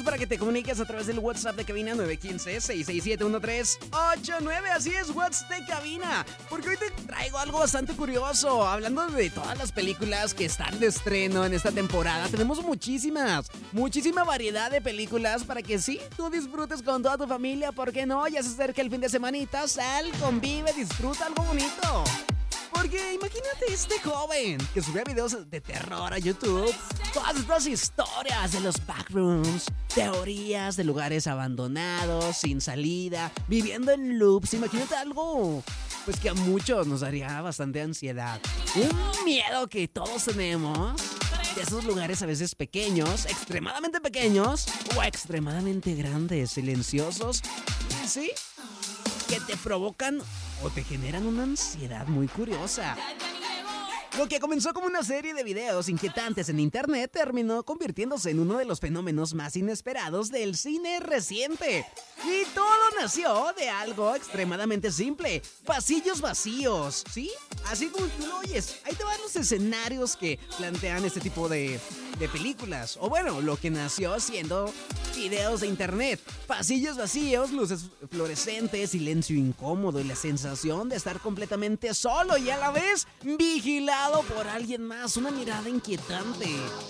para que te comuniques a través del WhatsApp de cabina 915-667-1389. Así es, WhatsApp de cabina. Porque hoy te traigo algo bastante curioso. Hablando de todas las películas que están de estreno en esta temporada, tenemos muchísima variedad de películas para que sí, tú disfrutes con toda tu familia. ¿Por qué no? Ya se acerca el fin de semanita. Sal, convive, disfruta algo bonito. Porque imagínate este joven que subía videos de terror a YouTube. Todas estas historias de los backrooms, teorías de lugares abandonados, sin salida, viviendo en loops. Imagínate algo, pues que a muchos nos daría bastante ansiedad. Un miedo que todos tenemos de esos lugares a veces pequeños o extremadamente grandes, silenciosos. ¿Sí? Que te provocan o te generan una ansiedad muy curiosa. Lo que comenzó como una serie de videos inquietantes en internet terminó convirtiéndose en uno de los fenómenos más inesperados del cine reciente. Y todo nació de algo extremadamente simple: pasillos vacíos, ¿sí? Así como tú lo oyes. Ahí te van los escenarios que plantean este tipo de películas. O bueno, lo que nació siendo videos de internet. Pasillos vacíos, luces fluorescentes, silencio incómodo y la sensación de estar completamente solo y a la vez vigilado por alguien más. Una mirada inquietante.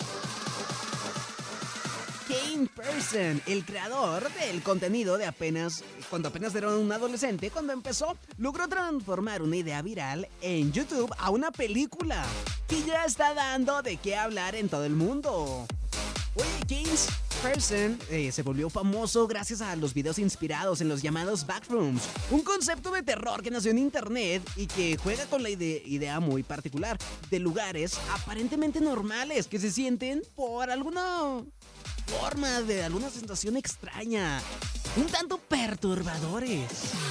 Kane Person, el creador del contenido cuando apenas era un adolescente, cuando empezó, logró transformar una idea viral en YouTube a una película que ya está dando de qué hablar en todo el mundo. Oye, Kane Person se volvió famoso gracias a los videos inspirados en los llamados backrooms, un concepto de terror que nació en internet y que juega con la idea muy particular de lugares aparentemente normales que se sienten por alguna forma de alguna sensación extraña, un tanto perturbadores.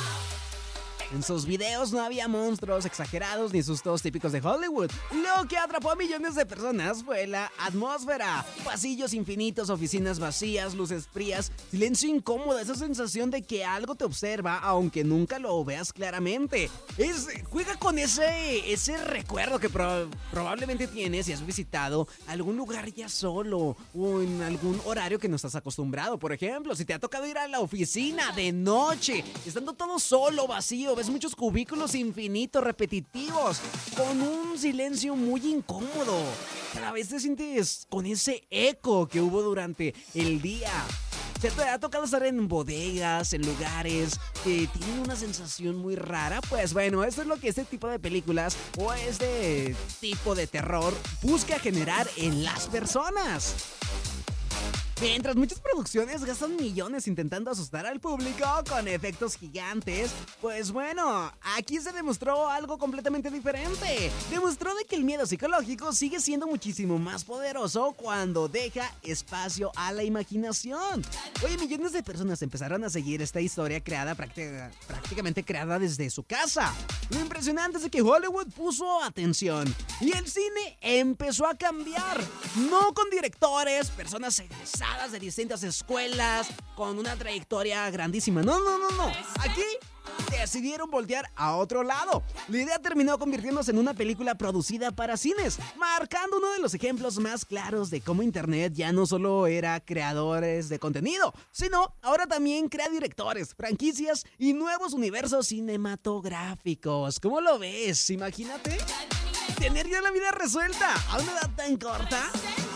En sus videos no había monstruos exagerados ni sustos típicos de Hollywood. Lo que atrapó a millones de personas fue la atmósfera. Pasillos infinitos, oficinas vacías, luces frías, silencio incómodo, esa sensación de que algo te observa aunque nunca lo veas claramente. Juega con ese recuerdo que probablemente tienes si has visitado algún lugar ya solo o en algún horario que no estás acostumbrado. Por ejemplo, si te ha tocado ir a la oficina de noche, estando todo solo, vacío, ves muchos cubículos infinitos, repetitivos, con un silencio muy incómodo. Pero a veces te sientes con ese eco que hubo durante el día. ¿Se te ha tocado estar en bodegas, en lugares que tienen una sensación muy rara? Pues bueno, esto es lo que este tipo de películas o este tipo de terror busca generar en las personas. Mientras muchas producciones gastan millones intentando asustar al público con efectos gigantes, pues bueno, aquí se demostró algo completamente diferente. Demostró de que el miedo psicológico sigue siendo muchísimo más poderoso cuando deja espacio a la imaginación. Oye, millones de personas empezaron a seguir esta historia prácticamente creada desde su casa. Lo impresionante es que Hollywood puso atención y el cine empezó a cambiar. No con directores, personas egresadas de distintas escuelas con una trayectoria grandísima. No. Aquí decidieron voltear a otro lado. La idea terminó convirtiéndose en una película producida para cines, marcando uno de los ejemplos más claros de cómo Internet ya no solo era creadores de contenido, sino ahora también crea directores, franquicias y nuevos universos cinematográficos. ¿Cómo lo ves? Imagínate tener ya la vida resuelta a una edad tan corta.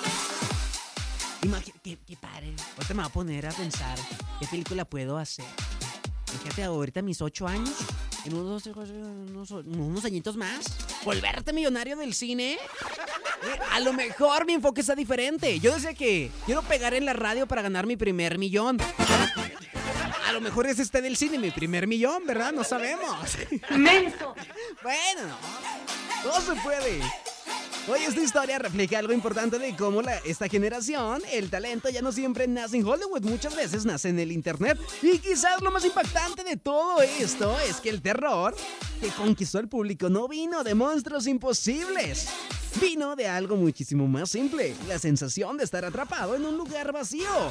Imagínate, qué padre. Ahorita me voy a poner a pensar qué película puedo hacer. Fíjate, ahorita mis 8 años, en unos añitos más, volverte millonario del cine. A lo mejor mi enfoque está diferente. Yo decía que quiero pegar en la radio para ganar mi primer millón. A lo mejor es del cine mi primer millón, ¿verdad? No sabemos. ¡Menso! Bueno, todo se puede. Hoy esta historia refleja algo importante de cómo esta generación, el talento ya no siempre nace en Hollywood, muchas veces nace en el internet. Y quizás lo más impactante de todo esto es que el terror que conquistó al público no vino de monstruos imposibles. Vino de algo muchísimo más simple, la sensación de estar atrapado en un lugar vacío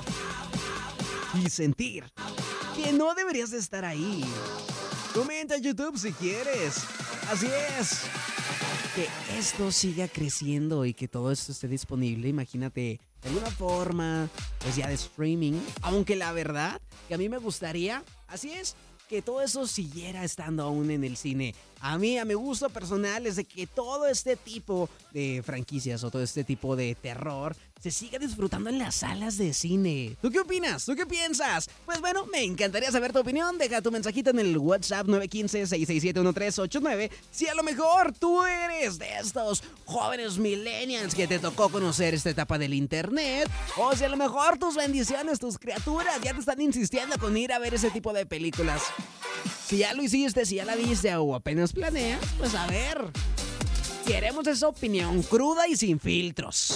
y sentir que no deberías de estar ahí. Comenta en YouTube si quieres. Así es. Que esto siga creciendo y que todo esto esté disponible. Imagínate de alguna forma, pues ya de streaming. Aunque la verdad que a mí me gustaría, así es, que todo eso siguiera estando aún en el cine. A mí, a mi gusto personal, es de que todo este tipo de franquicias o todo este tipo de terror se siga disfrutando en las salas de cine. ¿Tú qué opinas? ¿Tú qué piensas? Pues bueno, me encantaría saber tu opinión. Deja tu mensajito en el WhatsApp 915-667-1389. Si a lo mejor tú eres de estos jóvenes millennials que te tocó conocer esta etapa del internet, o si a lo mejor tus bendiciones, tus criaturas ya te están insistiendo con ir a ver ese tipo de películas. Si ya lo hiciste, si ya la viste o apenas planeas, pues a ver. Queremos esa opinión cruda y sin filtros.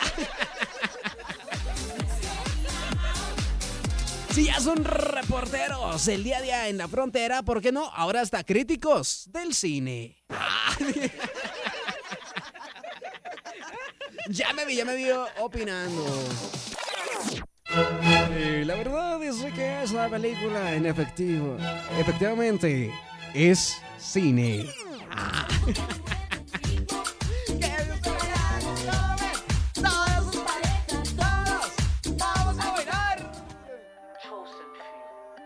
Si ya son reporteros el día a día en la frontera, ¿por qué no? Ahora hasta críticos del cine. Ya me vi opinando. La verdad es que esa película efectivamente es cine.